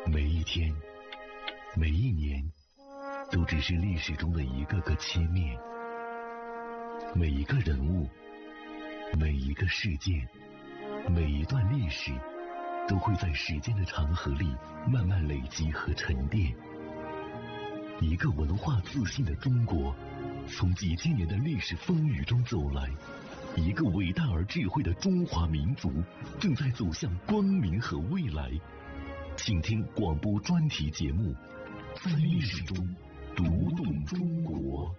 每一天，每一年，都只是历史中的一个个切面。每一个人物，每一个事件，每一段历史，都会在时间的长河里慢慢累积和沉淀。一个文化自信的中国，从几千年的历史风雨中走来。一个伟大而智慧的中华民族，正在走向光明和未来。请听广播专题节目《在历史中读懂中国》。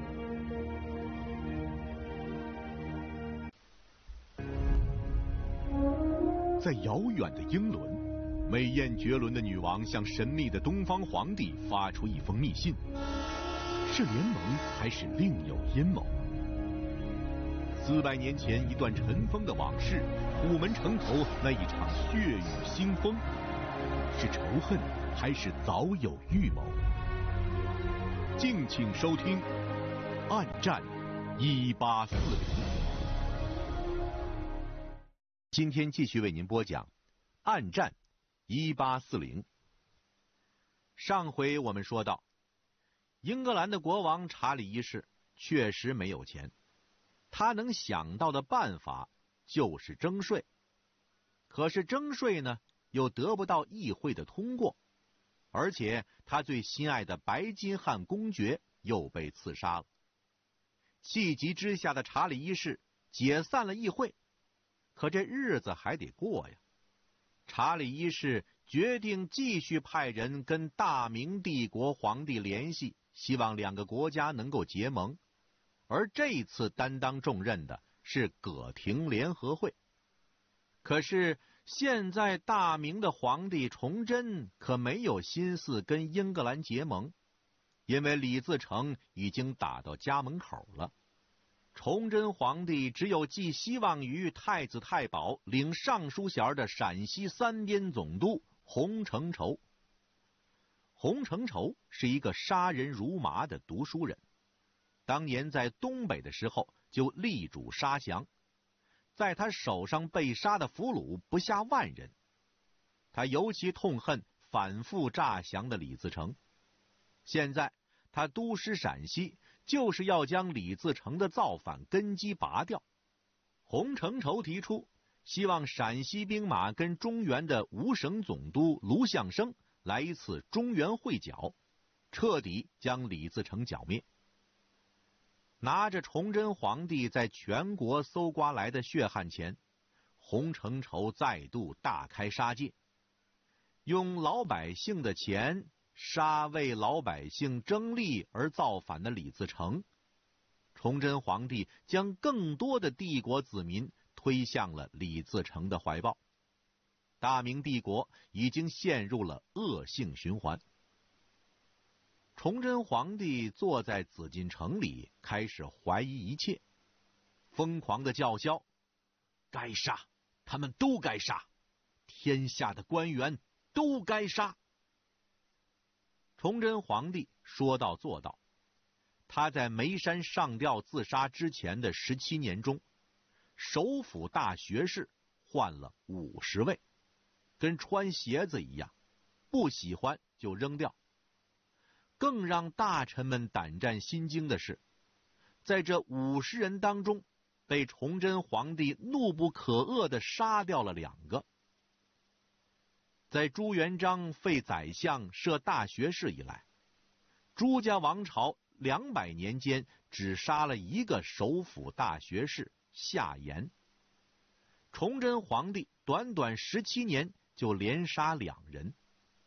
在遥远的英伦，美艳绝伦的女王向神秘的东方皇帝发出一封密信，是联盟还是另有阴谋？400年前一段尘封的往事，虎门城头那一场血雨腥风，是仇恨还是早有预谋？敬请收听《暗战1840》。今天继续为您播讲《暗战1840》。上回我们说到，英格兰的国王查理一世确实没有钱。他能想到的办法就是征税，可是征税呢，又得不到议会的通过，而且他最心爱的白金汉公爵又被刺杀了。气急之下的查理一世解散了议会，可这日子还得过呀。查理一世决定继续派人跟大明帝国皇帝联系，希望两个国家能够结盟。而这次担当重任的是葛廷联合会。可是现在大明的皇帝崇祯可没有心思跟英格兰结盟，因为李自成已经打到家门口了。崇祯皇帝只有寄希望于太子太保领尚书衔的陕西三边总督洪承畴。洪承畴是一个杀人如麻的读书人，当年在东北的时候就力主杀降，在他手上被杀的俘虏不下10000人。他尤其痛恨反复诈降的李自成，现在他督师陕西，就是要将李自成的造反根基拔掉。洪承畴提出，希望陕西兵马跟中原的五省总督卢象升来一次中原会剿，彻底将李自成剿灭。拿着崇祯皇帝在全国搜刮来的血汗钱，洪承畴再度大开杀戒，用老百姓的钱杀为老百姓争利而造反的李自成。崇祯皇帝将更多的帝国子民推向了李自成的怀抱，大明帝国已经陷入了恶性循环。崇祯皇帝坐在紫禁城里，开始怀疑一切，疯狂的叫嚣：该杀，他们都该杀，天下的官员都该杀。崇祯皇帝说到做到，他在眉山上吊自杀之前的17年中，首府大学士换了50位，跟穿鞋子一样，不喜欢就扔掉。更让大臣们胆战心惊的是，在这50人当中，被崇祯皇帝怒不可遏地杀掉了2个。在朱元璋废宰相设大学士以来，朱家王朝200年间只杀了1个首府大学士夏言。崇祯皇帝短短17年就连杀2人，